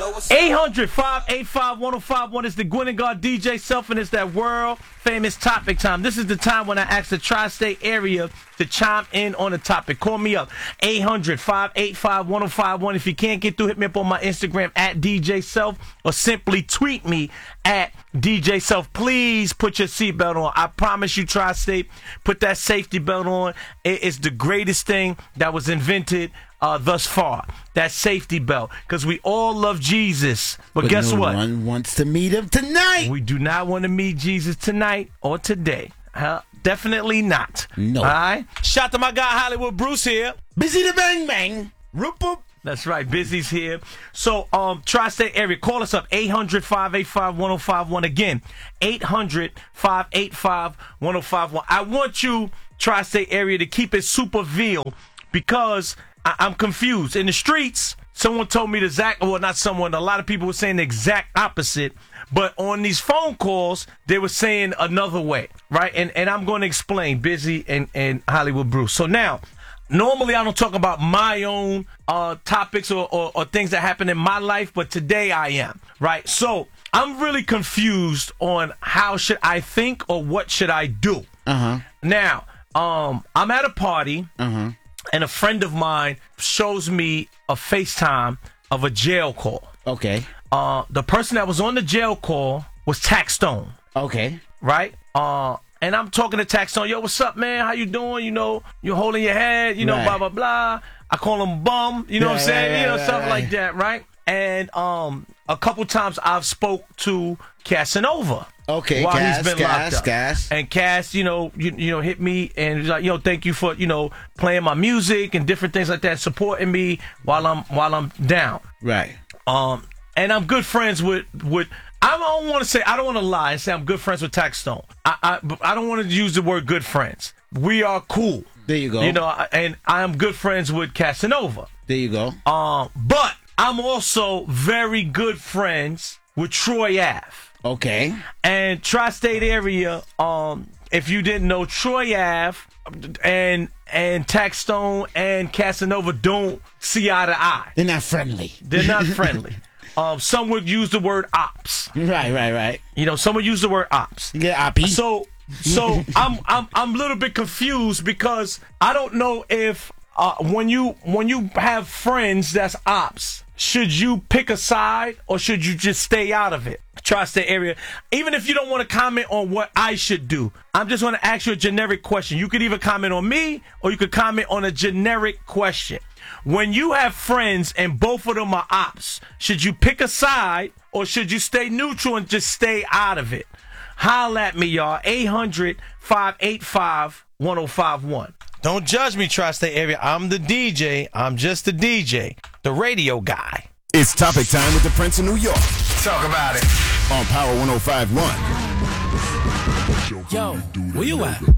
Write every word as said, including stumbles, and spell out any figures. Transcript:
eight hundred, five eight five, one oh five one is the Gwen and God D J Self, and it's that world famous topic time. This is the time when I ask the tri-state area to chime in on the topic. Call me up, eight hundred, five eight five, one oh five one. If you can't get through, hit me up on my Instagram at D J Self, or simply tweet me at D J Self. Please put your seatbelt on. I promise you, tri-state, put that safety belt on. It is the greatest thing that was invented Uh, thus far, that safety belt, because we all love Jesus, but, but guess no what? one wants to meet him tonight. We do not want to meet Jesus tonight or today. Huh? Definitely not. No. All right. Shout to my guy Hollywood Bruce here. Busy the bang bang. Roop boop. That's right. Busy's here. So, um, tri-state area, call us up, eight hundred, five eight five, one oh five one. Again, eight hundred, five eight five, one oh five one. I want you, tri-state area, to keep it super veal, because I- I'm confused. In the streets, someone told me the exact, well, not someone, a lot of people were saying the exact opposite. But on these phone calls, they were saying another way, right? And and I'm going to explain, Busy and, and Hollywood Bruce. So now, normally I don't talk about my own uh, topics or, or, or things that happen in my life, but today I am, right? So I'm really confused on how should I think or what should I do. Uh-huh. Now, um, I'm at a party. Uh-huh. And a friend of mine shows me a FaceTime of a jail call. Okay. Uh, the person that was on the jail call was Tax Stone. Okay. Right? Uh, and I'm talking to Tax Stone. Yo, what's up, man? How you doing? You know, you're holding your head, you know, Right. blah, blah, blah. I call him bum, you know Right, what I'm saying? right, you know, right, stuff right. like that, right? And um, a couple times I've spoke to Casanova. Okay, while Cass, he's been Cass, locked up. Cass. And Cass, you know, you, you know, hit me and was like, yo, thank you for, you know, playing my music and different things like that, supporting me while I'm while I'm down. Right. Um, and I'm good friends with with. I don't want to say, I don't want to lie and say I'm good friends with Tax Stone. I I, but I don't want to use the word good friends. We are cool. There you go. You know, and I'm good friends with Casanova. There you go. Um, but I'm also very good friends with Troy Ave. Okay. And tri-state area, um, if you didn't know, Troy Ave and and Tax Stone and Casanova don't see eye to eye. They're not friendly. They're not friendly. Um, some would use the word ops. Right, right, right. You know, some would use the word ops. Yeah, oppie. So, so I'm I'm I'm a little bit confused because I don't know if uh, when you when you have friends that's ops, should you pick a side or should you just stay out of it? Tri-state area. Even if you don't want to comment on what I should do, I'm just going to ask you a generic question. You could either comment on me or you could comment on a generic question. When you have friends and both of them are ops, should you pick a side or should you stay neutral and just stay out of it? Holla at me, y'all. eight hundred, five eight five, one oh five one. Don't judge me, Tri-State area. I'm the D J. I'm just the D J, the radio guy. It's topic time with the Prince of New York. Talk about it. On Power one oh five one. Yo, where you at?